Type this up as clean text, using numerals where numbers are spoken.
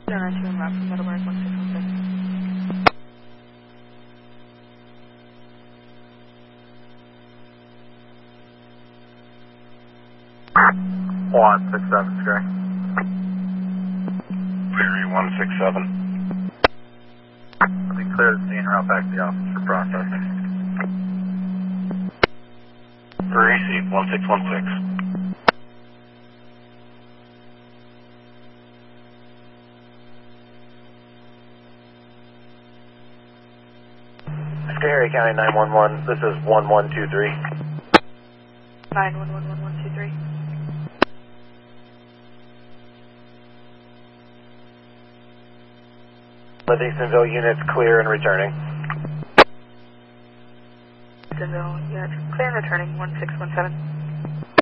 9-2 and left from Middleburg 1616. 167, Gray. Prairie 167. I'll be clear to see and route back to the office for processing. Prairie 1616. Scary County 911, this is 1123. 9111123. Livingstonville units clear and returning. Livingstonville units clear and returning 1617.